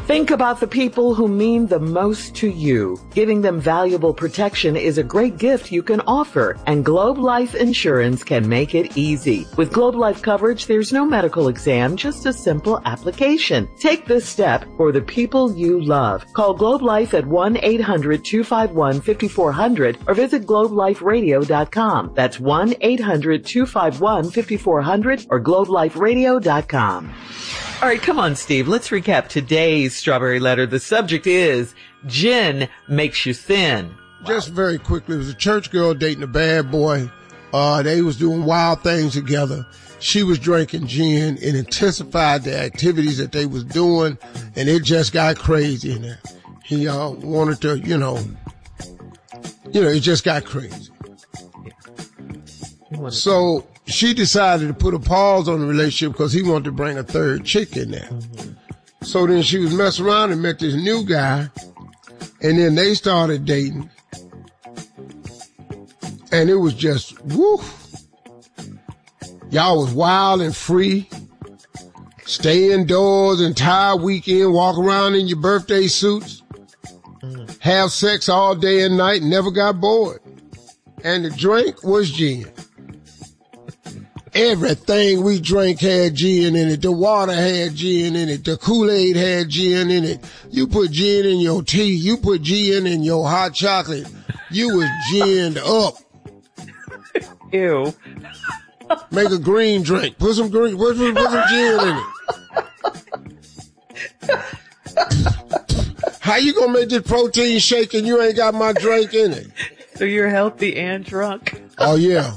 Think about the people who mean the most to you. Giving them valuable protection is a great gift you can offer, and Globe Life Insurance can make it easy. With Globe Life coverage, there's no medical exam, just a simple application. Take this step for the people you love. Call Globe Life at 1-800-251-5400 or visit globeliferadio.com. That's 1-800-251-5400 or globeliferadio.com. All right, come on, Steve. Let's recap today's Strawberry Letter. The subject is gin makes you thin. Just very quickly, it was a church girl dating a bad boy. They was doing wild things together. She was drinking gin. It intensified the activities that they was doing, and it just got crazy in there. He wanted to, it just got crazy. So she decided to put a pause on the relationship because he wanted to bring a third chick in there. Mm-hmm. So then she was messing around and met this new guy, and then they started dating. And it was just, woo. Y'all was wild and free. Stay indoors, entire weekend, walk around in your birthday suits. Have sex all day and night, never got bored. And the drink was gin. Everything we drank had gin in it. The water had gin in it. The Kool-Aid had gin in it. You put gin in your tea. You put gin in your hot chocolate. You was ginned up. Ew. Make a green drink. Put some gin in it. How you gonna make this protein shake and you ain't got my drink in it? So you're healthy and drunk. Oh, yeah.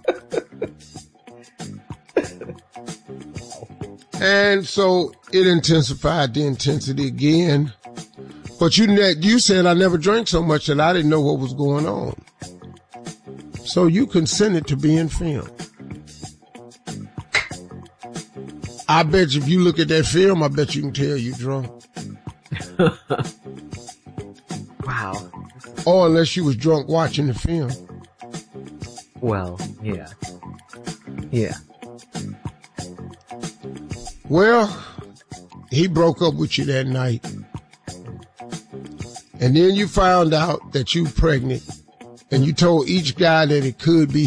And so it intensified the intensity again. But you said I never drank so much that I didn't know what was going on. So you consented to being filmed. I bet you if you look at that film, I bet you can tell you're drunk. Wow. Or unless you was drunk watching the film. Well, yeah. Yeah. Well, he broke up with you that night. And then you found out that you were pregnant. And you told each guy that it could be